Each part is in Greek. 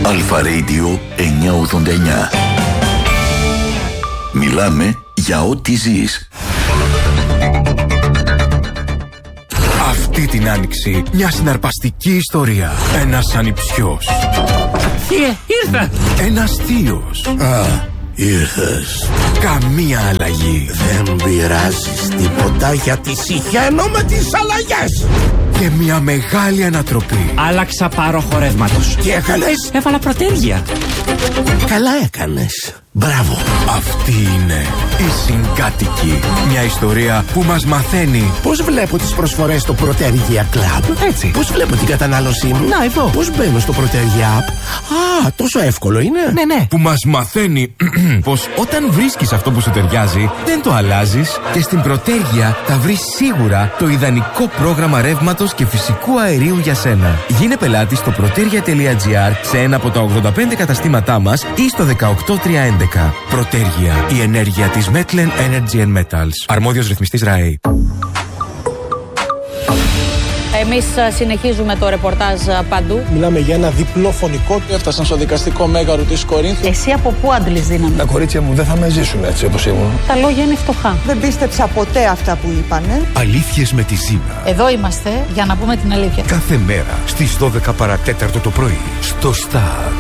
Αλφα Radio 989. Μιλάμε για ό,τι ζεις. Αυτή την άνοιξη μια συναρπαστική ιστορία. Ένας ανιψιός. Ήρθα. Ένας θείος. Ήρθες. Καμία αλλαγή. Δεν πειράζεις τίποτα γιατί συχαίνω με τις αλλαγές. Και μια μεγάλη ανατροπή. Άλλαξα πάροχο ρεύματος. Τι έκανες? Έβαλα προτέρια. Καλά έκανες. Μπράβο. Αυτή είναι η Συγκάτοικη. Μια ιστορία που μας μαθαίνει Πώς βλέπω τις προσφορές στο Protergia Club? Έτσι. Πώς βλέπω την κατανάλωσή μου? Να, εδώ. Πώς μπαίνω στο Protergia App? Α, τόσο εύκολο είναι. Ναι. Που μας μαθαίνει πως όταν βρίσκεις αυτό που σου ταιριάζει, δεν το αλλάζεις και στην Protergia θα βρεις σίγουρα το ιδανικό πρόγραμμα ρεύματος και φυσικού αερίου για σένα. Γίνε πελάτη στο protergia.gr σε ένα από τα 85 καταστήματά μας ή στο 18311. Protergia, η ενέργεια της Metlen Energy and Metals. Αρμόδιος ρυθμιστής ΡΑΕ. Εμείς συνεχίζουμε το ρεπορτάζ παντού. Μιλάμε για ένα διπλό φωνικό. Έφτασαν στο δικαστικό μέγαρο της Κορίνθου. Εσύ από πού αντλείς δύναμη? Τα κορίτσια μου δεν θα με ζήσουν έτσι όπως ήμουν. Τα λόγια είναι φτωχά. Δεν πίστεψα ποτέ αυτά που είπανε. Αλήθειες με τη Ζήνα. Εδώ είμαστε για να πούμε την αλήθεια. Κάθε μέρα στις 12 παρατέταρτο το πρωί στο Star.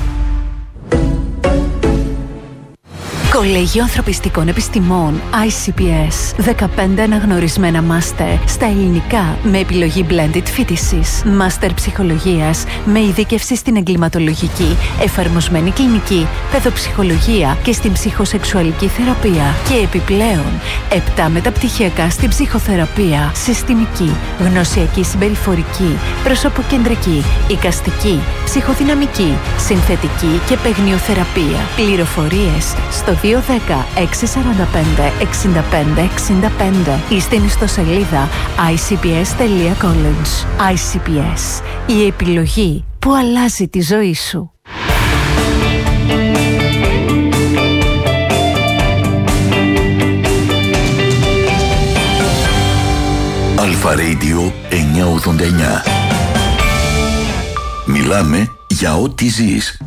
Κολέγιο Ανθρωπιστικών Επιστημών ICPS. 15 αναγνωρισμένα μάστερ στα ελληνικά με επιλογή blended φοιτησης. Μάστερ ψυχολογίας με ειδίκευση στην εγκληματολογική, εφαρμοσμένη κλινική, παιδοψυχολογία και στην ψυχοσεξουαλική θεραπεία. Και επιπλέον 7 μεταπτυχιακά στην ψυχοθεραπεία, συστημική, γνωσιακή συμπεριφορική, προσωποκεντρική, εικαστική, ψυχοδυναμική, συνθετική και παιγνιοθεραπεία. Πληροφορίες στο 210-645-65-65 ή στην ιστοσελίδα icps.college. ICPS. Η επιλογή που αλλάζει τη ζωή σου. Αλφα Radio 989. Μιλάμε για ό,τι ζεις.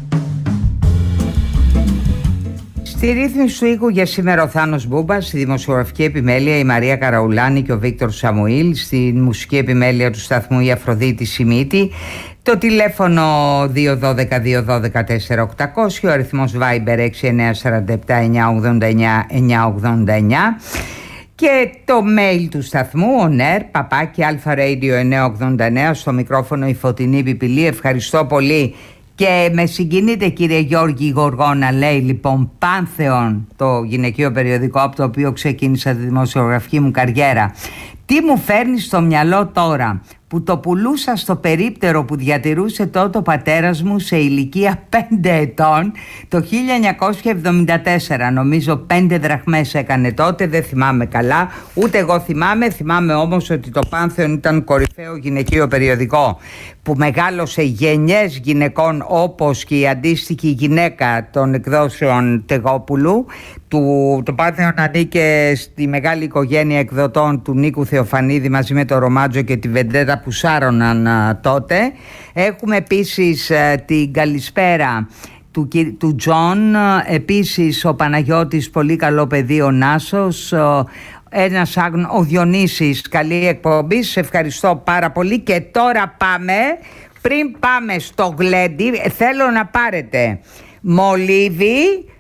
Στη ρύθμιση του οίκου για σήμερα ο Θάνος Μπούμπας, στη δημοσιογραφική επιμέλεια η Μαρία Καραουλάνη και ο Βίκτορ Σαμουήλ, στη μουσική επιμέλεια του σταθμού η Αφροδίτη Σιμίτη, το τηλέφωνο 212-212-4800, ο αριθμός Viber 6947-989-989 και το mail του σταθμού oner@alpharadio989. Στο μικρόφωνο η Φωτεινή Πιπηλή. Ευχαριστώ πολύ. Και με συγκινείτε κύριε Γιώργη Γοργόνα, λέει λοιπόν Πάνθεον, το γυναικείο περιοδικό από το οποίο ξεκίνησα τη δημοσιογραφική μου καριέρα. Τι μου φέρνει στο μυαλό τώρα που το πουλούσα στο περίπτερο που διατηρούσε τότε ο πατέρας μου σε ηλικία 5 ετών το 1974. Νομίζω 5 δραχμές έκανε τότε, δεν θυμάμαι καλά, ούτε εγώ θυμάμαι όμως ότι το Πάνθεον ήταν κορυφαίο γυναικείο περιοδικό που μεγάλωσε γενιές γυναικών, όπως και η αντίστοιχη γυναίκα των εκδόσεων Τεγόπουλου. Το Πάνθεον ανήκε στη μεγάλη οικογένεια εκδοτών του Νίκου Θεοφανίδη μαζί με το Ρομάτζο και τη Βεντέτα που σάρωναν τότε. Έχουμε επίσης την καλησπέρα του Τζον, επίσης ο Παναγιώτης, πολύ καλό παιδί, ο Νάσος, ο Διονύσης, καλή εκπομπή, σε ευχαριστώ πάρα πολύ. Και τώρα πριν πάμε στο γλέντι, θέλω να πάρετε μολύβι,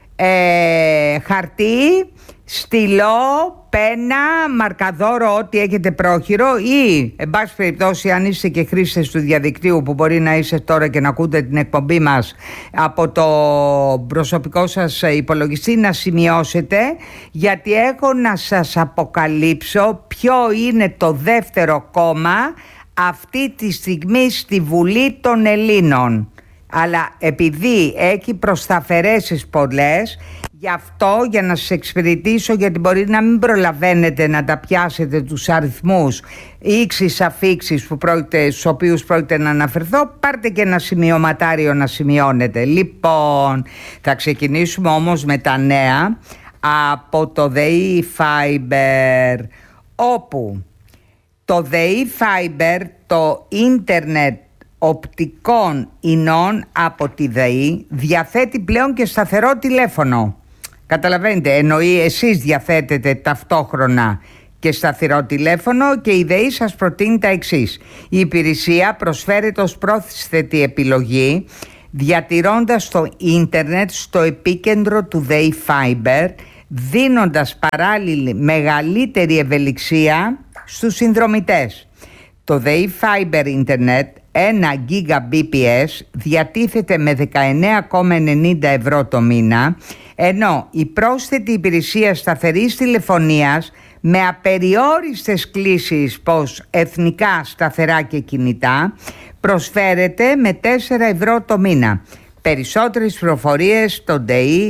χαρτί, στυλό, πένα, μαρκαδόρο, ό,τι έχετε πρόχειρο, ή εν πάση περιπτώσει αν είστε και χρήστες του διαδικτύου, που μπορεί να είστε τώρα και να ακούτε την εκπομπή μας από το προσωπικό σας υπολογιστή, να σημειώσετε, γιατί έχω να σας αποκαλύψω ποιο είναι το δεύτερο κόμμα αυτή τη στιγμή στη Βουλή των Ελλήνων. Αλλά επειδή έχει προσταφαιρέσεις πολλές, γι' αυτό, για να σας εξυπηρετήσω, γιατί μπορεί να μην προλαβαίνετε να τα πιάσετε τους αριθμούς ήξεις αφήξεις στους οποίους πρόκειται να αναφερθώ, πάρτε και ένα σημειωματάριο να σημειώνετε. Λοιπόν, θα ξεκινήσουμε όμως με τα νέα από το ΔΕΗ Fiber, όπου το ΔΕΗ Fiber, το ίντερνετ οπτικών ινών από τη ΔΕΗ διαθέτει πλέον και σταθερό τηλέφωνο. Καταλαβαίνετε, εννοεί εσείς διαθέτετε ταυτόχρονα και σταθερό τηλέφωνο και η ΔΕΗ σας προτείνει τα εξής. Η υπηρεσία προσφέρεται ως πρόσθετη επιλογή διατηρώντας το ίντερνετ στο επίκεντρο του ΔΕΗ Fiber, δίνοντας παράλληλη μεγαλύτερη ευελιξία στους συνδρομητές. Το ΔΕΗ Fiber Internet 1 Gbps διατίθεται με 19,90 ευρώ το μήνα, ενώ η πρόσθετη υπηρεσία σταθερής τηλεφωνίας με απεριόριστες κλήσεις πως εθνικά σταθερά και κινητά προσφέρεται με 4 ευρώ το μήνα. Περισσότερες πληροφορίες στο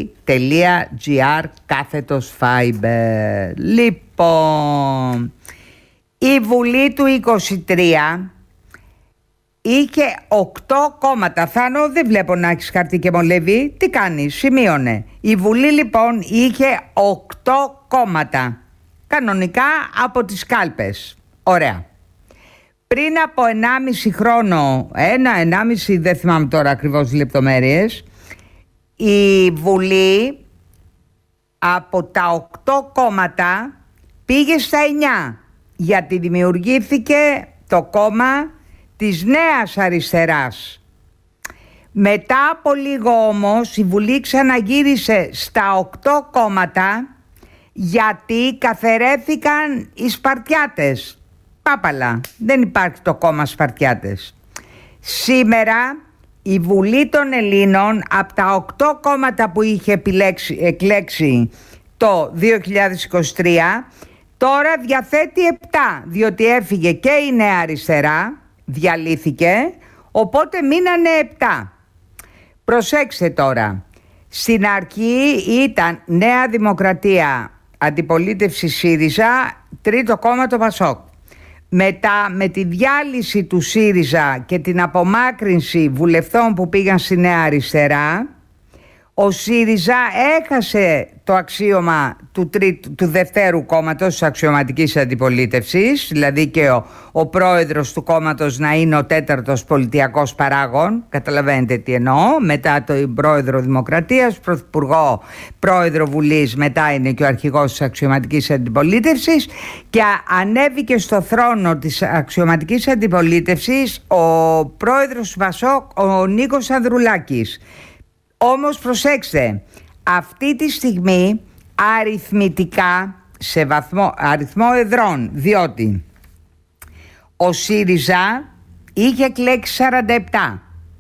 dei.gr/fiber. Λοιπόν, η Βουλή του 23 είχε 8 κόμματα. Θάνο, δεν βλέπω να έχεις χαρτί και μολεύει. Τι κάνεις, σημείωνε. Η Βουλή λοιπόν είχε 8 κόμματα. Κανονικά από τις κάλπες. Ωραία. Πριν από 1,5 χρόνο, 1,5 δεν θυμάμαι τώρα ακριβώς λεπτομέρειες, η Βουλή από τα 8 κόμματα πήγε στα 9, γιατί δημιουργήθηκε το κόμμα της Νέας Αριστεράς. Μετά από λίγο όμως η Βουλή ξαναγύρισε στα 8 κόμματα, γιατί καθαιρέθηκαν οι Σπαρτιάτες. Πάπαλα, δεν υπάρχει το κόμμα Σπαρτιάτες. Σήμερα η Βουλή των Ελλήνων από τα 8 κόμματα που είχε εκλέξει το 2023 τώρα διαθέτει 7, διότι έφυγε και η Νέα Αριστερά, διαλύθηκε, οπότε μείνανε 7. Προσέξτε τώρα, στην αρχή ήταν Νέα Δημοκρατία, αντιπολίτευση ΣΥΡΙΖΑ, τρίτο κόμμα το ΠΑΣΟΚ. Μετά με τη διάλυση του ΣΥΡΙΖΑ και την απομάκρυνση βουλευτών που πήγαν στη Νέα Αριστερά, ο ΣΥΡΙΖΑ έχασε το αξίωμα του δευτέρου κόμματος της αξιωματικής αντιπολίτευσης, δηλαδή και ο πρόεδρος του κόμματος να είναι ο τέταρτος πολιτιακός παράγων, καταλαβαίνετε τι εννοώ, μετά τον πρόεδρο Δημοκρατίας, πρωθυπουργό, πρόεδρο Βουλής, μετά είναι και ο αρχηγός της αξιωματικής αντιπολίτευσης, και ανέβηκε στο θρόνο της αξιωματικής αντιπολίτευσης ο πρόεδρος του ΠΑΣΟΚ, ο Νίκος Ανδρουλάκης. Όμως προσέξτε, αυτή τη στιγμή αριθμητικά, σε αριθμό εδρών, διότι ο ΣΥΡΙΖΑ είχε εκλέξει 47,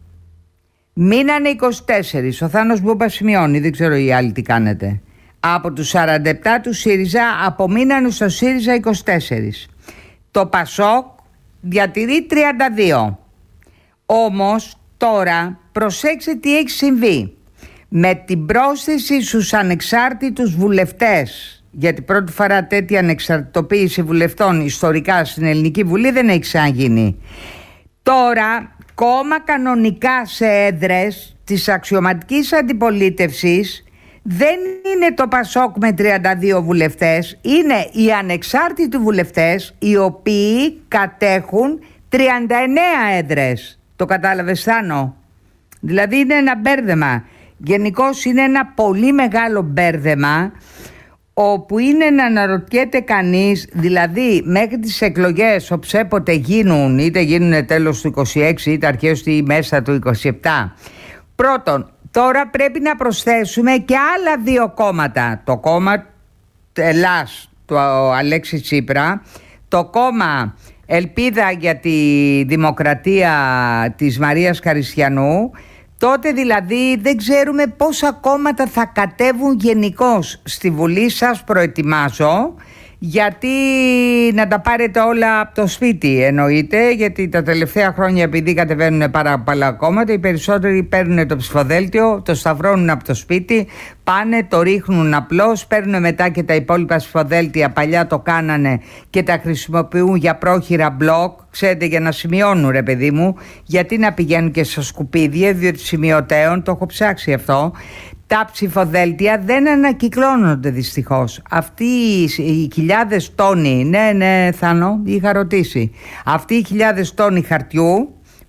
μείνανε 24, ο Θάνος Μπούμπα σημειώνει, δεν ξέρω οι άλλοι τι κάνετε. Από τους 47 του ΣΥΡΙΖΑ απομείνανε στο ΣΥΡΙΖΑ 24. Το ΠΑΣΟΚ διατηρεί 32. Όμως τώρα προσέξτε τι έχει συμβεί. Με την πρόσθεση στους ανεξάρτητους βουλευτές, γιατί πρώτη φορά τέτοια ανεξαρτητοποίηση βουλευτών ιστορικά στην Ελληνική Βουλή δεν έχει ξαναγίνει. Τώρα κόμμα κανονικά σε έδρες της αξιωματικής αντιπολίτευσης δεν είναι το ΠΑΣΟΚ με 32 βουλευτές, είναι οι ανεξάρτητοι βουλευτές οι οποίοι κατέχουν 39 έδρες. Το κατάλαβες, Θάνο? Δηλαδή είναι ένα μπέρδεμα. Γενικώς είναι ένα πολύ μεγάλο μπέρδεμα, όπου είναι να αναρωτιέται κανείς, δηλαδή μέχρι τις εκλογές όποτε γίνουν, είτε γίνουν τέλος του 26 είτε αρχές ή μέσα του 27. Πρώτον, τώρα πρέπει να προσθέσουμε και άλλα δύο κόμματα. Το κόμμα Ελλάς του Αλέξη Τσίπρα, το κόμμα Ελπίδα για τη Δημοκρατία της Μαρίας Χαριστιανού. Τότε δηλαδή δεν ξέρουμε πόσα κόμματα θα κατέβουν γενικώς στη Βουλή. Σας προετοιμάζω, γιατί να τα πάρετε όλα από το σπίτι εννοείται, γιατί τα τελευταία χρόνια επειδή κατεβαίνουν πάρα πολλά κόμματα, οι περισσότεροι παίρνουν το ψηφοδέλτιο, το σταυρώνουν από το σπίτι, πάνε, το ρίχνουν απλώς, παίρνουν μετά και τα υπόλοιπα ψηφοδέλτια, παλιά το κάνανε και τα χρησιμοποιούν για πρόχειρα μπλοκ, ξέρετε, για να σημειώνουν, ρε παιδί μου, γιατί να πηγαίνουν και στα σκουπίδια, διότι σημειωτέων, το έχω ψάξει αυτό. Τα ψηφοδέλτια δεν ανακυκλώνονται δυστυχώς. Αυτοί οι χιλιάδες τόνοι, ναι Θάνο, είχα ρωτήσει, αυτοί οι χιλιάδες τόνοι χαρτιού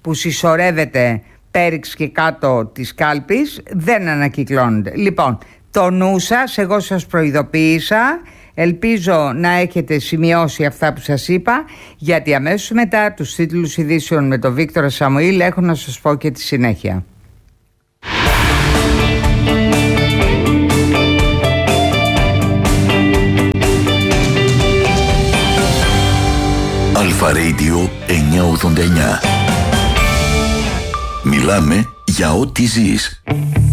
που συσσωρεύεται πέριξ και κάτω της κάλπης δεν ανακυκλώνεται. Λοιπόν, το νου σας, εγώ σας προειδοποίησα, ελπίζω να έχετε σημειώσει αυτά που σας είπα, γιατί αμέσως μετά τους τίτλους ειδήσεων με τον Βίκτορα Σαμουήλ έχω να σας πω και τη συνέχεια. Αλφα Radio 989. Μιλάμε για ό,τι ζεις.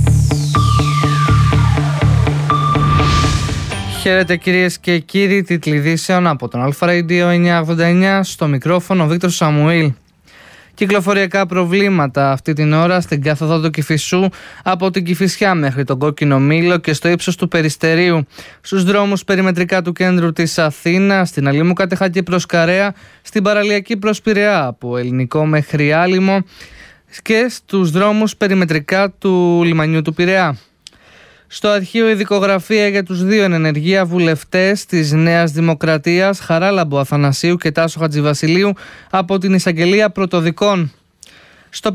Χαίρετε κυρίες και κύριοι, τίτλοι ειδήσεων από τον Αλφα Radio 989, στο μικρόφωνο Βίκτορ Σαμουήλ. Κυκλοφοριακά προβλήματα αυτή την ώρα στην κάθοδο του Κηφισού από την Κηφισιά μέχρι τον Κόκκινο Μήλο και στο ύψος του Περιστερίου, στους δρόμους περιμετρικά του κέντρου της Αθήνας, στην Αλήμου Κατεχάκη προς Καρέα, στην παραλιακή προς Πειραιά από Ελληνικό μέχρι Άλυμο και στους δρόμους περιμετρικά του λιμανιού του Πειραιά. Στο αρχείο ειδικογραφία για τους δύο εν ενεργεία βουλευτές της Νέας Δημοκρατίας, Χαράλαμπο Αθανασίου και Τάσο Χατζηβασιλείου, από την εισαγγελία πρωτοδικών. Στο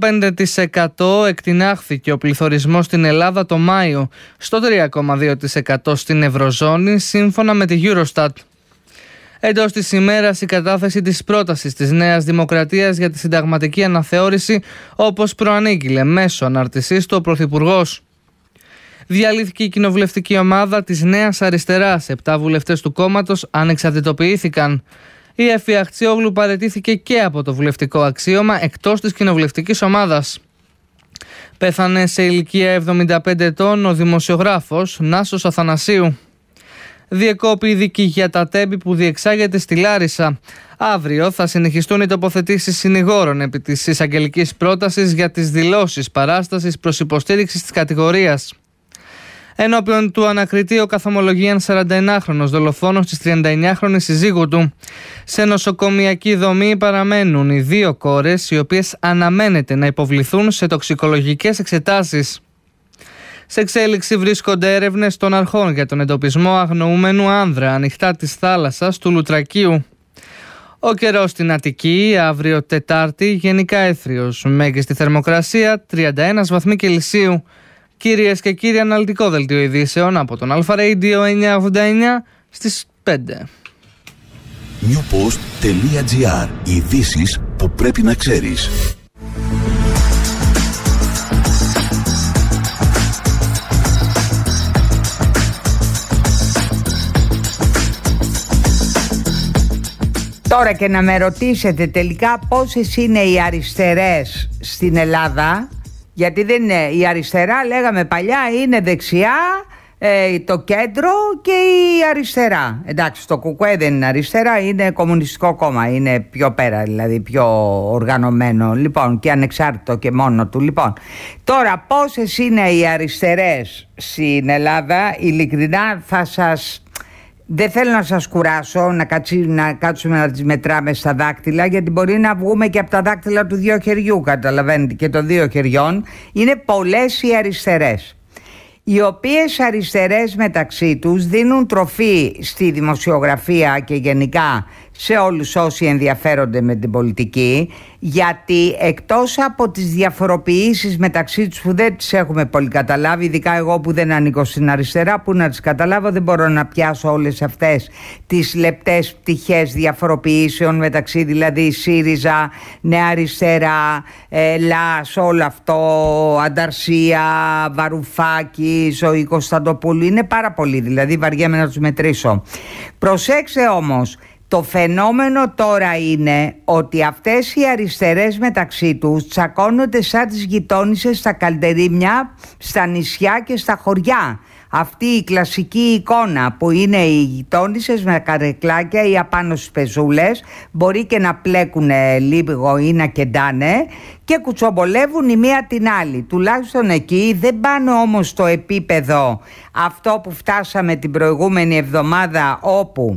5% εκτινάχθηκε ο πληθωρισμός στην Ελλάδα το Μάιο, στο 3,2% στην Ευρωζώνη, σύμφωνα με τη Eurostat. Εντός της ημέρας η κατάθεση της πρότασης της Νέας Δημοκρατίας για τη συνταγματική αναθεώρηση, όπως προανήγγειλε μέσω αναρτησής του ο Πρωθυπουργός. Διαλύθηκε η κοινοβουλευτική ομάδα της Νέας Αριστεράς. 7 βουλευτές του κόμματος ανεξαρτητοποιήθηκαν. Η Εφη Αχτσιόγλου παραιτήθηκε και από το βουλευτικό αξίωμα εκτός της κοινοβουλευτικής ομάδας. Πέθανε σε ηλικία 75 ετών ο δημοσιογράφος Νάσος Αθανασίου. Διεκόπη η δίκη για τα τέμπη που διεξάγεται στη Λάρισα. Αύριο θα συνεχιστούν οι τοποθετήσεις συνηγόρων επί της εισαγγελικής πρότασης για τις δηλώσεις παράστασης προς υποστήριξη της κατηγορίας. Ενώπιον του ανακριτή ο καθομολογεί ένα 41χρονος δολοφόνος της 39χρονης συζύγου του. Σε νοσοκομιακή δομή παραμένουν οι 2 κόρες, οι οποίες αναμένεται να υποβληθούν σε τοξικολογικές εξετάσεις. Σε εξέλιξη βρίσκονται έρευνες των αρχών για τον εντοπισμό αγνοούμενου άνδρα ανοιχτά της θάλασσας του Λουτρακίου. Ο καιρός στην Αττική, αύριο Τετάρτη, γενικά έθριος, μέγιστη θερμοκρασία 31 βαθμοί Κελσίου. Κυρίες και κύριοι, αναλυτικό δελτίο ειδήσεων από τον Αλφα Radio 989 στις 5. newpost.gr. Ειδήσεις που πρέπει να ξέρεις. Τώρα και να με ρωτήσετε τελικά πόσες είναι οι αριστερές στην Ελλάδα, γιατί δεν είναι η αριστερά, λέγαμε παλιά, είναι δεξιά, το κέντρο και η αριστερά. Εντάξει, το ΚΚΕ δεν είναι αριστερά, είναι κομμουνιστικό κόμμα, είναι πιο πέρα, δηλαδή πιο οργανωμένο, λοιπόν, και ανεξάρτητο και μόνο του. Λοιπόν, τώρα πόσες είναι οι αριστερές στην Ελλάδα, ειλικρινά δεν θέλω να σας κουράσω, να κάτσουμε να τις μετράμε στα δάκτυλα, γιατί μπορεί να βγούμε και από τα δάκτυλα του 2 χεριού, καταλαβαίνετε, και των 2 χεριών. Είναι πολλές οι αριστερές, οι οποίες αριστερές μεταξύ τους δίνουν τροφή στη δημοσιογραφία και γενικά σε όλους όσοι ενδιαφέρονται με την πολιτική, γιατί εκτός από τις διαφοροποιήσεις μεταξύ τους που δεν τις έχουμε πολύ καταλάβει, ειδικά εγώ που δεν ανήκω στην αριστερά, που να τις καταλάβω, δεν μπορώ να πιάσω όλες αυτές τις λεπτές πτυχές διαφοροποιήσεων μεταξύ, δηλαδή ΣΥΡΙΖΑ, Νέα Αριστερά, ΛΑΣ, όλο αυτό, Ανταρσία, Βαρουφάκη, Ζωή Κωνσταντοπούλου, είναι πάρα πολλοί, δηλαδή βαριέμαι να τους μετρήσω. Προσέξτε όμως, το φαινόμενο τώρα είναι ότι αυτές οι αριστερές μεταξύ τους τσακώνονται σαν τις γειτόνισσες στα καλντερίμια, στα νησιά και στα χωριά. Αυτή η κλασική εικόνα που είναι οι γειτόνισσες με καρεκλάκια ή απάνω στις πεζούλες, μπορεί και να πλέκουν λίγο ή να κεντάνε και κουτσομπολεύουν η μία την άλλη. Τουλάχιστον εκεί δεν πάνε όμως στο επίπεδο αυτό που φτάσαμε την προηγούμενη εβδομάδα, όπου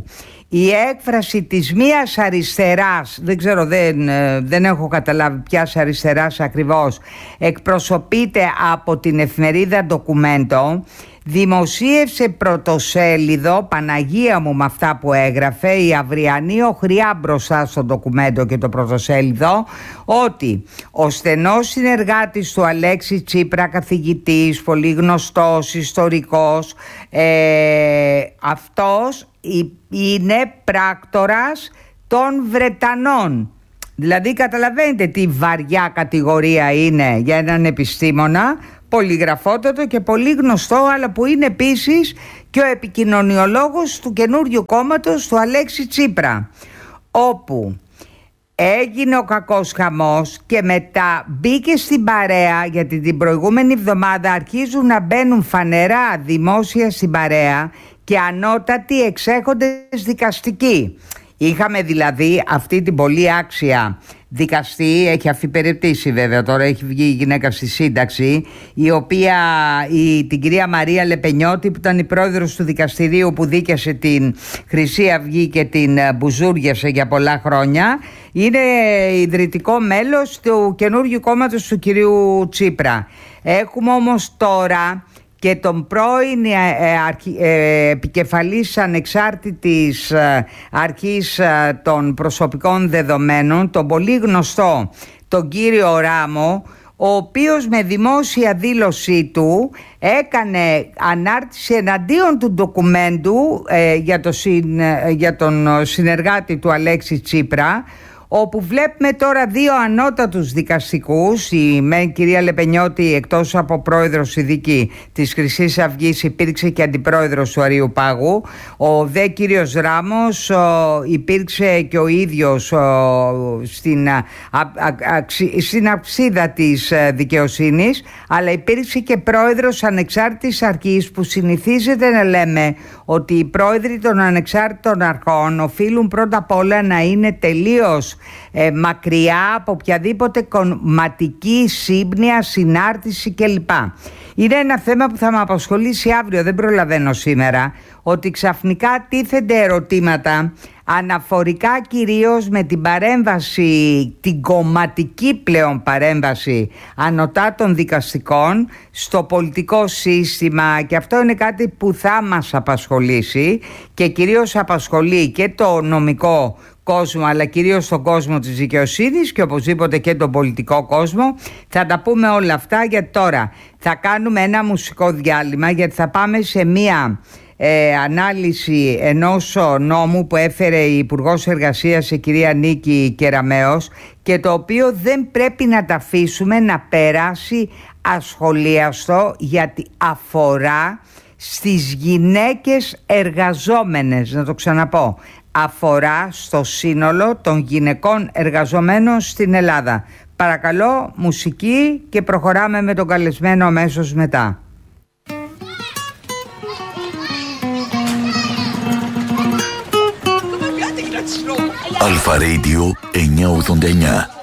η έκφραση της μίας αριστεράς, δεν ξέρω, δεν έχω καταλάβει ποιας αριστεράς ακριβώς, εκπροσωπείται από την εφημερίδα Ντοκουμέντο, δημοσίευσε πρωτοσέλιδο, Παναγία μου με αυτά που έγραφε, η αυριανή οχριά μπροστά στο Ντοκουμέντο και το πρωτοσέλιδο, ότι ο στενός συνεργάτης του Αλέξη Τσίπρα, καθηγητής, πολύ γνωστός, ιστορικός, αυτός είναι πράκτορας των Βρετανών. Δηλαδή καταλαβαίνετε τι βαριά κατηγορία είναι για έναν επιστήμονα, πολυγραφότατο και πολύ γνωστό, αλλά που είναι επίσης και ο επικοινωνιολόγος του καινούριου κόμματος του Αλέξη Τσίπρα, όπου έγινε ο κακός χαμός και μετά μπήκε στην παρέα, γιατί την προηγούμενη εβδομάδα αρχίζουν να μπαίνουν φανερά δημόσια στην παρέα και ανώτατοι εξέχοντες δικαστικοί. Είχαμε δηλαδή αυτή την πολύ άξια δικαστή, έχει αφιπερεπτήσει βέβαια, τώρα έχει βγει η γυναίκα στη σύνταξη, η οποία, την κυρία Μαρία Λεπενιώτη, που ήταν η πρόεδρος του δικαστηρίου που δίκασε την Χρυσή Αυγή και την μπουζούριασε για πολλά χρόνια, είναι ιδρυτικό μέλος του καινούργιου κόμματος του κυρίου Τσίπρα. Έχουμε όμως τώρα και τον πρώην επικεφαλής ανεξάρτητης αρχής των προσωπικών δεδομένων, τον πολύ γνωστό τον κύριο Ράμο, ο οποίος με δημόσια δήλωσή του έκανε ανάρτηση εναντίον του ντοκουμέντου για τον συνεργάτη του Αλέξη Τσίπρα, όπου βλέπουμε τώρα δύο ανώτατους δικαστικούς. Η κυρία Λεπενιώτη, εκτός από πρόεδρος ειδική της Χρυσής Αυγής, υπήρξε και αντιπρόεδρος του Αριουπάγου. Ο δε κύριος Ράμος υπήρξε και ο ίδιος στην αψίδα της δικαιοσύνης, αλλά υπήρξε και πρόεδρος ανεξάρτητης αρχής, που συνηθίζεται να λέμε ότι οι πρόεδροι των ανεξάρτητων αρχών οφείλουν πρώτα απ' όλα να είναι τελείως μακριά από οποιαδήποτε κομματική σύμπνοια, συνάρτηση κλπ. Είναι ένα θέμα που θα με απασχολήσει αύριο, δεν προλαβαίνω σήμερα, ότι ξαφνικά τίθενται ερωτήματα αναφορικά κυρίως με την παρέμβαση, την κομματική πλέον παρέμβαση ανωτάτων δικαστικών στο πολιτικό σύστημα, και αυτό είναι κάτι που θα μας απασχολήσει και κυρίως απασχολεί και το νομικό κόσμο, αλλά κυρίως τον κόσμο της δικαιοσύνης και οπωσδήποτε και τον πολιτικό κόσμο. Θα τα πούμε όλα αυτά, γιατί τώρα θα κάνουμε ένα μουσικό διάλειμμα, γιατί θα πάμε σε μία ανάλυση ενός νόμου που έφερε η Υπουργός Εργασίας, η κυρία Νίκη Κεραμέως, και το οποίο δεν πρέπει να τα αφήσουμε να περάσει ασχολίαστο, γιατί αφορά στις γυναίκες εργαζόμενες. Να το ξαναπώ, αφορά στο σύνολο των γυναικών εργαζομένων στην Ελλάδα. Παρακαλώ, μουσική και προχωράμε με τον καλεσμένο αμέσως μετά. Αλφα Radio 989.